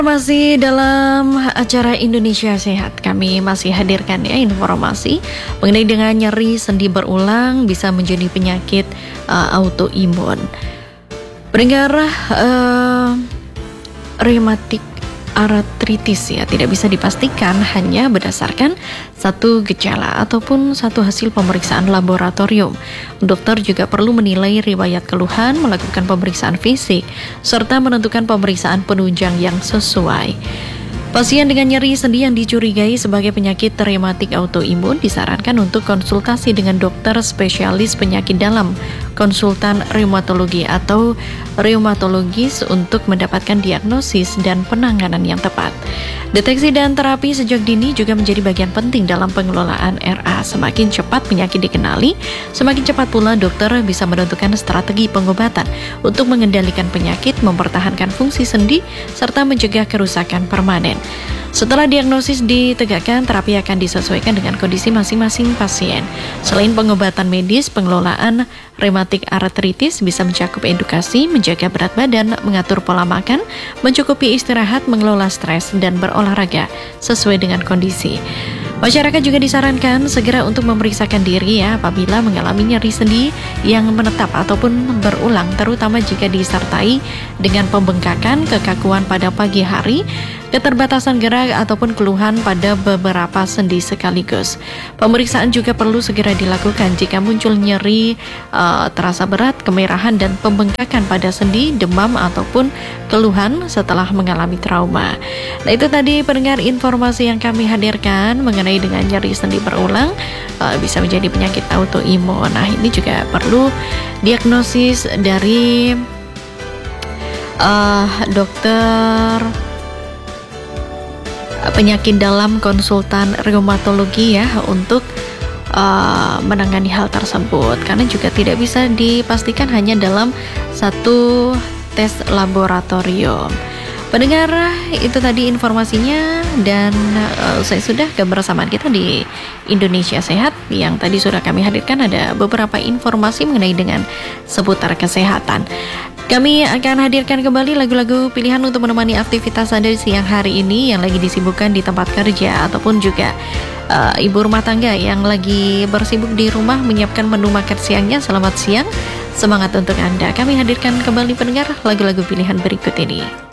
Masih dalam acara Indonesia Sehat, kami masih hadirkan ya informasi mengenai dengan nyeri sendi berulang bisa menjadi penyakit autoimun. Pendengar, rematik artritis ya tidak bisa dipastikan hanya berdasarkan satu gejala ataupun satu hasil pemeriksaan laboratorium. Dokter juga perlu menilai riwayat keluhan, melakukan pemeriksaan fisik, serta menentukan pemeriksaan penunjang yang sesuai. Pasien dengan nyeri sendi yang dicurigai sebagai penyakit rematik autoimun disarankan untuk konsultasi dengan dokter spesialis penyakit dalam, konsultan reumatologi atau reumatologis untuk mendapatkan diagnosis dan penanganan yang tepat. Deteksi dan terapi sejak dini juga menjadi bagian penting dalam pengelolaan RA. Semakin cepat penyakit dikenali, semakin cepat pula dokter bisa menentukan strategi pengobatan untuk mengendalikan penyakit, mempertahankan fungsi sendi, serta mencegah kerusakan permanen. Setelah diagnosis ditegakkan, terapi akan disesuaikan dengan kondisi masing-masing pasien. Selain pengobatan medis, pengelolaan rematik artritis bisa mencakup edukasi, menjaga berat badan, mengatur pola makan, mencukupi istirahat, mengelola stres, dan berolahraga sesuai dengan kondisi. Masyarakat juga disarankan segera untuk memeriksakan diri ya apabila mengalami nyeri sendi yang menetap ataupun berulang, terutama jika disertai dengan pembengkakan, kekakuan pada pagi hari, keterbatasan gerak ataupun keluhan pada beberapa sendi sekaligus. Pemeriksaan juga perlu segera dilakukan jika muncul nyeri terasa berat, kemerahan dan pembengkakan pada sendi, demam ataupun keluhan setelah mengalami trauma. Nah, itu tadi pendengar informasi yang kami hadirkan mengenai dengan nyeri sendi berulang bisa menjadi penyakit autoimun. Nah, ini juga perlu diagnosis dari dokter penyakit dalam, konsultan reumatologi ya untuk menangani hal tersebut, karena juga tidak bisa dipastikan hanya dalam satu tes laboratorium. Pendengar, itu tadi informasinya dan saya sudah kebersamaan kita di Indonesia Sehat yang tadi sudah kami hadirkan ada beberapa informasi mengenai dengan seputar kesehatan. Kami akan hadirkan kembali lagu-lagu pilihan untuk menemani aktivitas Anda di siang hari ini yang lagi disibukkan di tempat kerja ataupun juga ibu rumah tangga yang lagi bersibuk di rumah menyiapkan menu makan siangnya. Selamat siang, semangat untuk Anda. Kami hadirkan kembali pendengar lagu-lagu pilihan berikut ini.